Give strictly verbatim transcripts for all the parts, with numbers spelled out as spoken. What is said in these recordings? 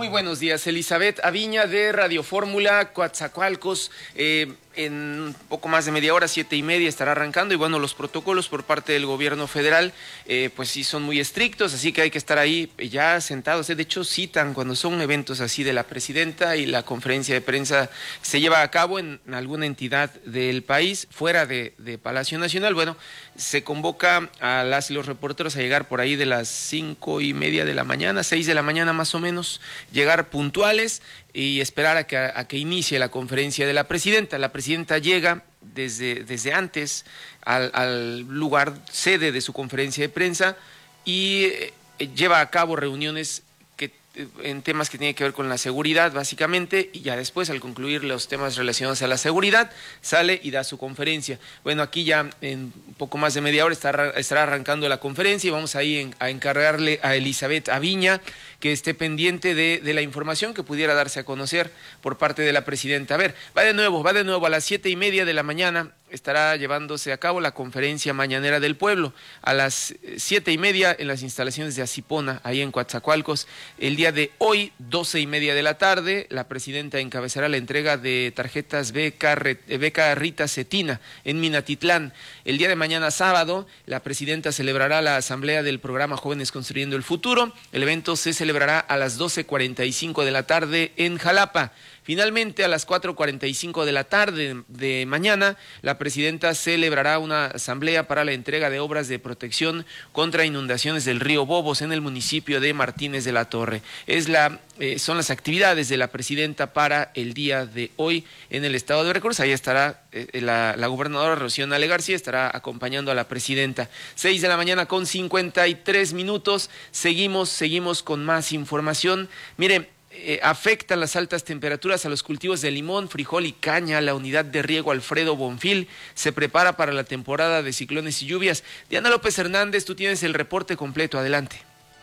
Muy buenos días, Elizabeth Aviña de Radio Fórmula, Coatzacoalcos. Eh, en poco más de media hora, siete y media, estará arrancando. Y bueno, los protocolos por parte del gobierno federal, eh, pues sí son muy estrictos, así que hay que estar ahí ya sentados. De hecho, citan cuando son eventos así de la presidenta y la conferencia de prensa se lleva a cabo en alguna entidad del país, fuera de, de Palacio Nacional. Bueno, se convoca a las y los reporteros a llegar por ahí de las cinco y media de la mañana, seis de la mañana más o menos, llegar puntuales y esperar a que, a que inicie la conferencia de la presidenta. La presidenta llega desde, desde antes al, al lugar sede de su conferencia de prensa y eh, lleva a cabo reuniones que, en temas que tienen que ver con la seguridad, básicamente, y ya después, al concluir los temas relacionados a la seguridad, sale y da su conferencia. Bueno, aquí ya en un poco más de media hora estará, estará arrancando la conferencia y vamos ahí en, a encargarle a Elizabeth Aviña que esté pendiente de, de la información que pudiera darse a conocer por parte de la presidenta. A ver, va de nuevo, va de nuevo a las siete y media de la mañana, estará llevándose a cabo la conferencia mañanera del pueblo. A las siete y media en las instalaciones de Asipona, ahí en Coatzacoalcos. El día de hoy, doce y media de la tarde, la presidenta encabezará la entrega de tarjetas Beca, Beca Rita Cetina en Minatitlán. El día de mañana, sábado, la presidenta celebrará la asamblea del programa Jóvenes Construyendo el Futuro. El evento se celebrará a las doce cuarenta y cinco de la tarde en Jalapa. Finalmente, a las cuatro cuarenta y cinco de la tarde de mañana, la presidenta celebrará una asamblea para la entrega de obras de protección contra inundaciones del río Bobos en el municipio de Martínez de la Torre. Es la, eh, son las actividades de la presidenta para el día de hoy en el estado de Veracruz. Ahí estará eh, la, la gobernadora Rocío Nale García, estará acompañando a la presidenta. Seis de la mañana con cincuenta y tres minutos. Seguimos, seguimos con más información. Mire, Eh, afectan las altas temperaturas a los cultivos de limón, frijol y caña. La unidad de riego Alfredo Bonfil se prepara para la temporada de ciclones y lluvias. Diana López Hernández, tú tienes el reporte completo, adelante.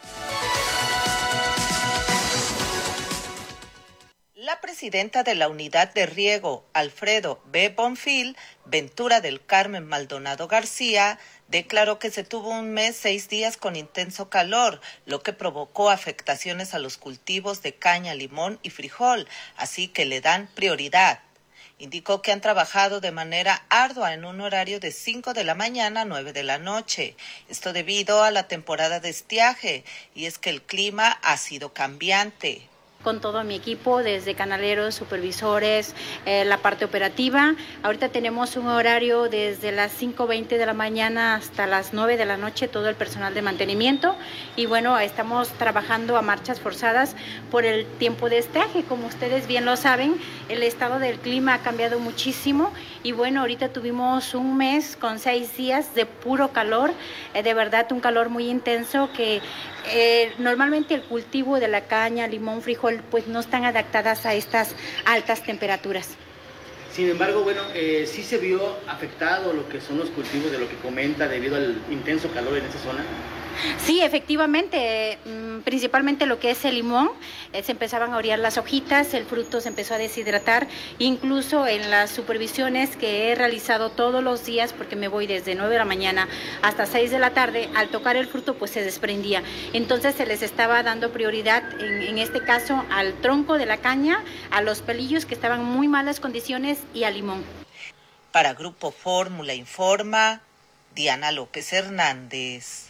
La presidenta de la unidad de riego, Alfredo B. Bonfil, Ventura del Carmen Maldonado García, declaró que se tuvo un mes, seis días con intenso calor, lo que provocó afectaciones a los cultivos de caña, limón y frijol, así que le dan prioridad. Indicó que han trabajado de manera ardua en un horario de cinco de la mañana a nueve de la noche. Esto debido a la temporada de estiaje, y es que el clima ha sido cambiante. Con todo mi equipo, desde canaleros, supervisores, eh, la parte operativa. Ahorita tenemos un horario desde las cinco veinte de la mañana hasta las nueve de la noche, todo el personal de mantenimiento. Y bueno, estamos trabajando a marchas forzadas por el tiempo de estiaje. Como ustedes bien lo saben, el estado del clima ha cambiado muchísimo. Y bueno, ahorita tuvimos un mes con seis días de puro calor, eh, de verdad un calor muy intenso que eh, normalmente el cultivo de la caña, limón, frijol, pues no están adaptadas a estas altas temperaturas. Sin embargo, bueno, eh, sí se vio afectado lo que son los cultivos de lo que comenta debido al intenso calor en esta zona. Sí, efectivamente, principalmente lo que es el limón, eh, se empezaban a orear las hojitas, el fruto se empezó a deshidratar, incluso en las supervisiones que he realizado todos los días, porque me voy desde nueve de la mañana hasta seis de la tarde, al tocar el fruto pues se desprendía. Entonces se les estaba dando prioridad, en, en este caso, al tronco de la caña, a los pelillos que estaban en muy malas condiciones y al limón. Para Grupo Fórmula informa Diana López Hernández.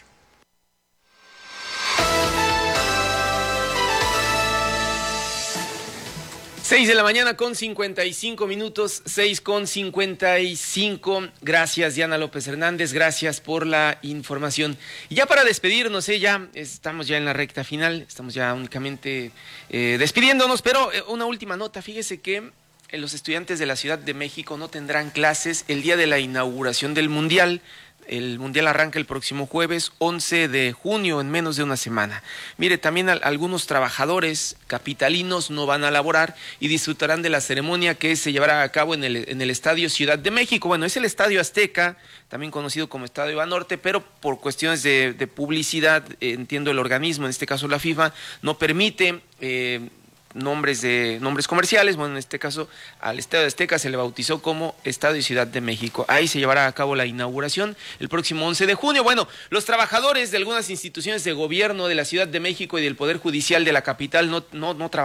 Seis de la mañana con cincuenta y cinco minutos, seis con cincuenta y cinco. Gracias, Diana López Hernández, gracias por la información. Y ya para despedirnos, eh, ya estamos ya en la recta final, estamos ya únicamente eh, despidiéndonos, pero eh, una última nota, fíjese que eh, los estudiantes de la Ciudad de México no tendrán clases el día de la inauguración del Mundial. El Mundial arranca el próximo jueves, once de junio, en menos de una semana. Mire, también al, algunos trabajadores capitalinos no van a laborar y disfrutarán de la ceremonia que se llevará a cabo en el, en el Estadio Ciudad de México. Bueno, es el Estadio Azteca, también conocido como Estadio Banorte, pero por cuestiones de, de publicidad, eh, entiendo el organismo, en este caso la FIFA, no permite Eh, nombres de nombres comerciales. Bueno, en este caso al Estadio Azteca se le bautizó como Estadio Ciudad de México. Ahí se llevará a cabo la inauguración el próximo once de junio. Bueno, los trabajadores de algunas instituciones de gobierno de la Ciudad de México y del Poder Judicial de la capital no, no, no trabajan